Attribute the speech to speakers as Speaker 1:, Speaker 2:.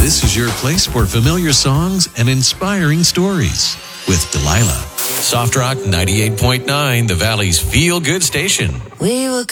Speaker 1: This is your place for familiar songs and inspiring stories with Delilah. Soft Rock 98.9, the Valley's feel-good station.
Speaker 2: We were